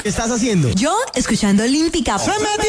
¿Qué estás haciendo? Yo, escuchando Olímpica. ¡Se metió!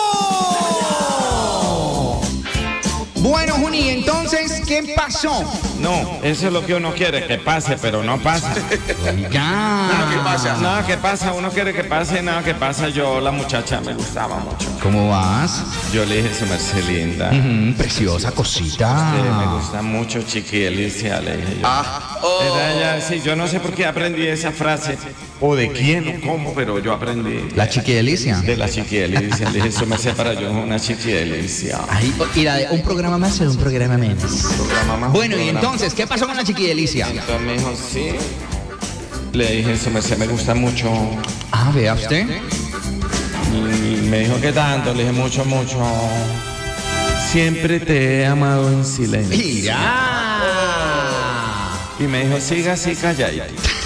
Bueno, Juni, entonces, ¿qué pasó? No, eso es lo que uno quiere, que pase, pero no pasa. Oiga. ¿Qué pasa? Nada que pasa, uno quiere que pase, nada que pasa. Yo, la muchacha me gustaba mucho. ¿Cómo vas? Yo le dije, su merced linda. Preciosa cosita. Me gusta mucho, Chiqui Delicia, le dije yo. Era ella, sí, yo no sé por qué aprendí esa frase, o de quién o cómo, pero yo aprendí. La Chiqui Delicia. De la Chiqui Delicia. Le dije, su merced para yo, una Chiqui Delicia. Ay, y la de un programa más o un programa menos. Programa más, Bueno, y programa. entonces, ¿qué pasó con la Chiqui Delicia? Entonces me dijo, sí. Le dije, su merced me gusta mucho. Ah, vea usted. Y me dijo, ¿qué tanto? Le dije, mucho, mucho. Siempre te he amado en silencio. ¡Mira! Y me dijo, siga así calladito.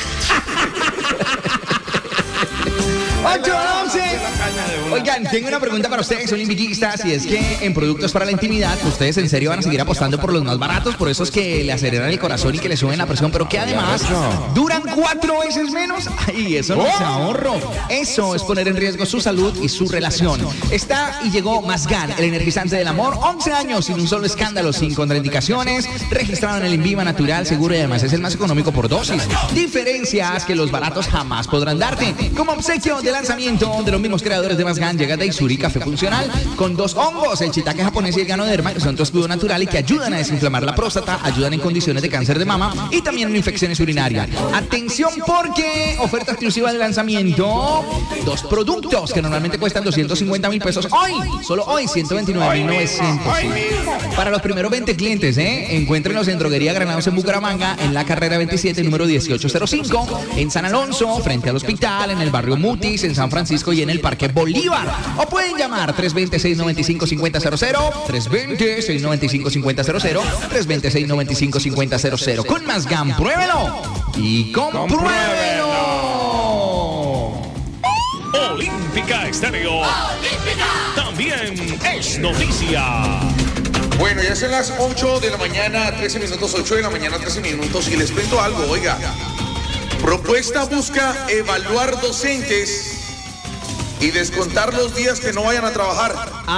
8:11. Oigan, tengo una pregunta para ustedes, son limpiquistas, y es que en productos para la intimidad, ustedes en serio van a seguir apostando por los más baratos, por esos que le aceleran el corazón y que le suben la presión, pero que además duran 4 veces menos. Ay, eso no es ahorro. Eso es poner en riesgo su salud y su relación. Está y llegó Masgan, el energizante del amor, 11 años sin un solo escándalo, sin contraindicaciones, registrado en el INVIMA natural, seguro y además es el más económico por dosis. Diferencias que los baratos jamás podrán darte. Como obsequio de lanzamiento de los mismos creadores de Masgan, llega Daisuri Café Funcional con 2 hongos, el shiitake japonés y el ganoderma, que son tu escudo natural y que ayudan a desinflamar la próstata, ayudan en condiciones de cáncer de mama y también en infecciones urinarias. Atención, porque oferta exclusiva de lanzamiento, 2 productos que normalmente cuestan 250,000 pesos. Hoy, solo hoy, 129,900. Para los primeros 20 clientes, encuéntrenlos en Droguería Granados en Bucaramanga, en la carrera 27, número 1805, en San Alonso, frente al hospital, en el barrio Mutis, en San Francisco y en el Parque Bolívar. O pueden llamar 320-695-5000, 320-695-5000, 320-695-5000. Con Masgan, pruébelo y compruébelo. Olímpica Estéreo. También es noticia. Bueno, ya son las 8 de la mañana, 13 minutos, 8 de la mañana, 13 minutos. Y les cuento algo, oiga. Propuesta busca evaluar docentes y descontar los días que no vayan a trabajar.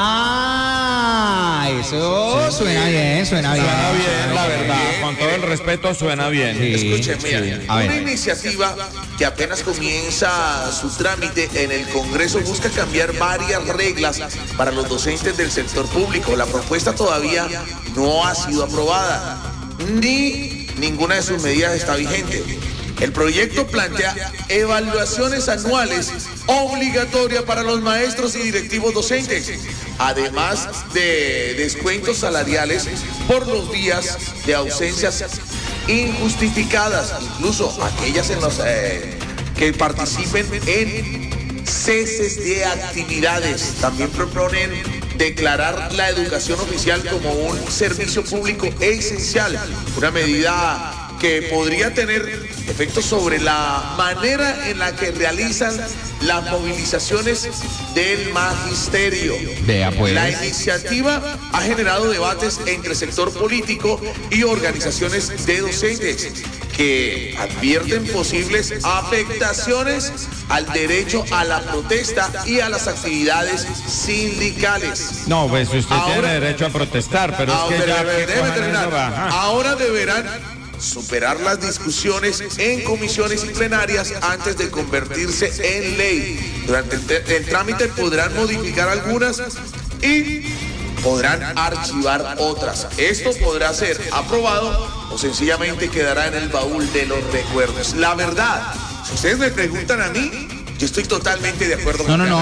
Ah, eso suena bien, suena bien. Suena bien, la verdad. Con todo el respeto, suena bien. Escuchen, mira, A una ver. iniciativa que apenas comienza su trámite en el Congreso busca cambiar varias reglas para los docentes del sector público. La propuesta todavía no ha sido aprobada, ni ninguna de sus medidas está vigente. El proyecto plantea evaluaciones anuales obligatorias para los maestros y directivos docentes, además de descuentos salariales por los días de ausencias injustificadas, incluso aquellas en los que participen en ceses de actividades. También proponen declarar la educación oficial como un servicio público esencial, una medida que podría tener efectos sobre la manera en la que realizan las movilizaciones del magisterio. Vea, pues. La iniciativa ha generado debates entre el sector político y organizaciones de docentes que advierten posibles afectaciones al derecho a la protesta y a las actividades sindicales. No, pues usted Ahora- tiene derecho a protestar, pero es que ya... Déjeme terminar. eso va. Ajá. Ahora deberán superar las discusiones en comisiones y plenarias antes de convertirse en ley. Durante el trámite podrán modificar algunas y podrán archivar otras. Esto podrá ser aprobado o sencillamente quedará en el baúl de los recuerdos. La verdad, si ustedes me preguntan a mí, yo estoy totalmente de acuerdo con No.